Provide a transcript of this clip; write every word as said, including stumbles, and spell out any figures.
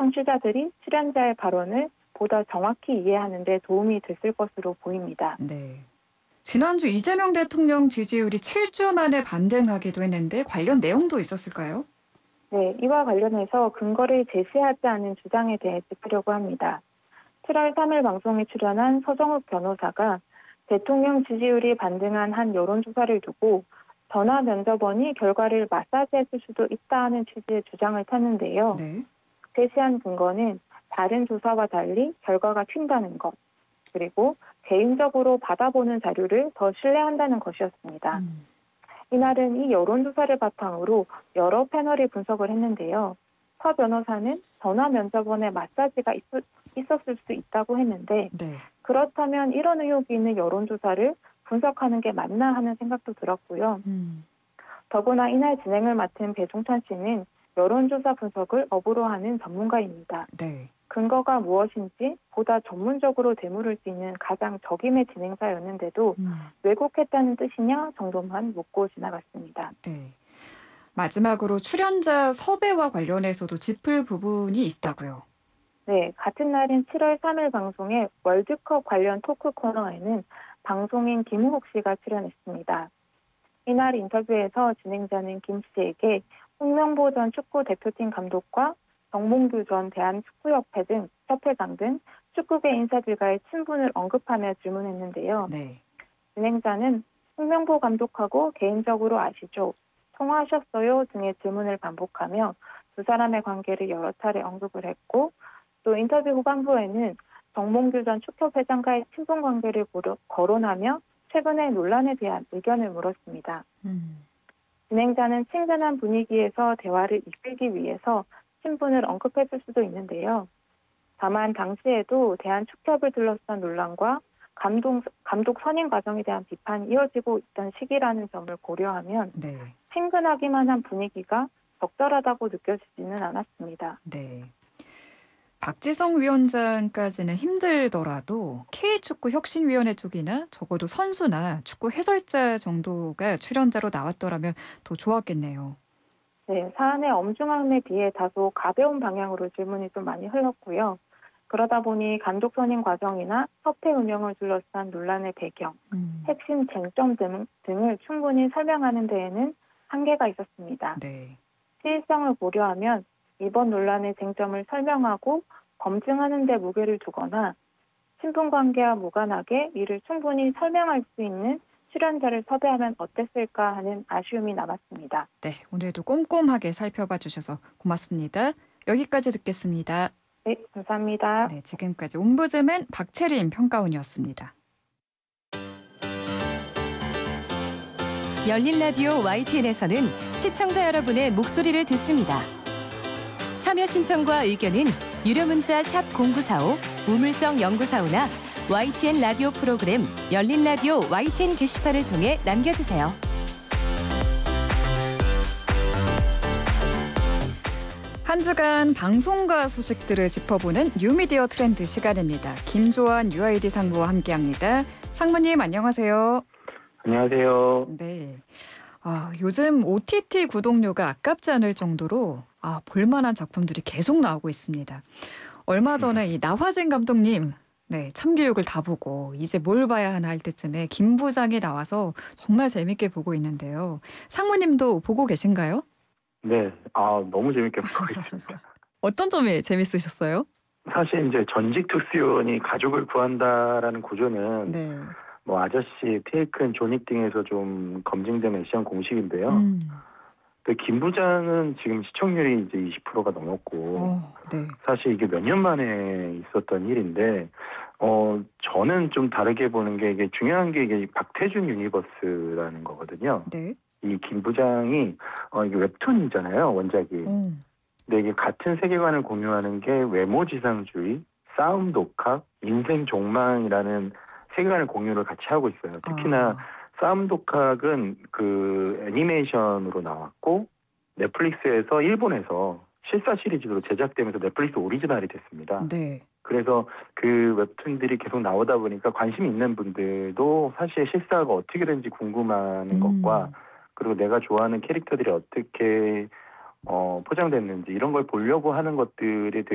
청취자들이 출연자의 발언을 보다 정확히 이해하는 데 도움이 됐을 것으로 보입니다. 네. 지난주 이재명 대통령 지지율이 칠 주 만에 반등하기도 했는데 관련 내용도 있었을까요? 네, 이와 관련해서 근거를 제시하지 않은 주장에 대해 짚으려고 합니다. 칠월 삼일 방송에 출연한 서정욱 변호사가 대통령 지지율이 반등한 한 여론조사를 두고 전화 면접원이 결과를 마사지했을 수도 있다는 취지의 주장을 폈는데요. 네. 제시한 근거는 다른 조사와 달리 결과가 튄다는 것, 그리고 개인적으로 받아보는 자료를 더 신뢰한다는 것이었습니다. 음. 이날은 이 여론조사를 바탕으로 여러 패널이 분석을 했는데요. 서 변호사는 전화 면접원의 마사지가 있, 있었을 수 있다고 했는데 네. 그렇다면 이런 의혹이 있는 여론조사를 분석하는 게 맞나 하는 생각도 들었고요. 음. 더구나 이날 진행을 맡은 배종찬 씨는 여론조사 분석을 업으로 하는 전문가입니다. 네. 근거가 무엇인지 보다 전문적으로 되물을 수 있는 가장 적임의 진행자였는데도 음. 왜곡했다는 뜻이냐 정도만 묻고 지나갔습니다. 네. 마지막으로 출연자 섭외와 관련해서도 짚을 부분이 있다고요. 네, 같은 날인 칠월 삼일 방송의 월드컵 관련 토크 코너에는 방송인 김우국 씨가 출연했습니다. 이날 인터뷰에서 진행자는 김 씨에게 홍명보 전 축구 대표팀 감독과 정몽규 전 대한축구협회 등 협회장 등 축구계 인사들과의 친분을 언급하며 질문했는데요. 네. 진행자는 홍명보 감독하고 개인적으로 아시죠? 통화하셨어요? 등의 질문을 반복하며 두 사람의 관계를 여러 차례 언급을 했고 또 인터뷰 후반부에는 정몽규 전 축협회장과의 친분 관계를 거론하며 최근의 논란에 대한 의견을 물었습니다. 음. 진행자는 친근한 분위기에서 대화를 이끌기 위해서 친분을 언급했을 수도 있는데요. 다만 당시에도 대한축협을 둘러싼 논란과 감독, 감독 선임 과정에 대한 비판이 이어지고 있던 시기라는 점을 고려하면 네. 친근하기만 한 분위기가 적절하다고 느껴지지는 않았습니다. 네. 박지성 위원장까지는 힘들더라도 K축구혁신위원회 쪽이나 적어도 선수나 축구 해설자 정도가 출연자로 나왔더라면 더 좋았겠네요. 네, 사안의 엄중함에 비해 다소 가벼운 방향으로 질문이 좀 많이 흘렀고요. 그러다 보니 감독 선임 과정이나 협회 운영을 둘러싼 논란의 배경, 음. 핵심 쟁점 등, 등을 충분히 설명하는 데에는 한계가 있었습니다. 네. 시의성을 고려하면 이번 논란의 쟁점을 설명하고 검증하는 데 무게를 두거나 친분관계와 무관하게 이를 충분히 설명할 수 있는 출연자를 섭외하면 어땠을까 하는 아쉬움이 남았습니다. 네, 오늘도 꼼꼼하게 살펴봐 주셔서 고맙습니다. 여기까지 듣겠습니다. 네, 감사합니다. 네, 지금까지 옴부즈맨 박채림 평가원이었습니다. 열린 라디오 와이티엔에서는 시청자 여러분의 목소리를 듣습니다. 참여 신청과 의견은 유료 문자 샵 공구사오, 우물정 연구사오나 와이티엔 라디오 프로그램 열린 라디오 와이티엔 게시판을 통해 남겨주세요. 한 주간 방송가 소식들을 짚어보는 뉴미디어 트렌드 시간입니다. 김조한 유아이디 상무와 함께합니다. 상무님 안녕하세요. 안녕하세요. 네. 아, 요즘 오티티 구독료가 아깝지 않을 정도로 아, 볼만한 작품들이 계속 나오고 있습니다. 얼마 전에 이 나화진 감독님 네, 참교육을 다 보고 이제 뭘 봐야 하나 할 때쯤에 김 부장이 나와서 정말 재밌게 보고 있는데요. 상무님도 보고 계신가요? 네, 아 너무 재밌게 보고 있습니다. 어떤 점이 재밌으셨어요? 사실 이제 전직 특수요원이 가족을 구한다라는 구조는 네. 뭐 아저씨, 테이큰, 조닉 등에서 좀 검증된 액션 공식인데요. 음. 근데 김 부장은 지금 시청률이 이제 이십 퍼센트가 넘었고 어, 네. 사실 이게 몇 년 만에 있었던 일인데 어 저는 좀 다르게 보는 게 이게 중요한 게 이게 박태준 유니버스라는 거거든요. 네. 이 김 부장이 어 이게 웹툰이잖아요, 원작이. 음. 근데 이게 같은 세계관을 공유하는 게 외모지상주의, 싸움 독학, 인생 종망이라는 세계관을 공유를 같이 하고 있어요. 특히나 아. 싸움 독학은 그 애니메이션으로 나왔고 넷플릭스에서 일본에서 실사 시리즈로 제작되면서 넷플릭스 오리지널이 됐습니다. 네. 그래서 그 웹툰들이 계속 나오다 보니까 관심 있는 분들도 사실 실사가 어떻게 되는지 궁금한 음. 것과 그리고 내가 좋아하는 캐릭터들이 어떻게 어, 포장됐는지 이런 걸 보려고 하는 것들이 되게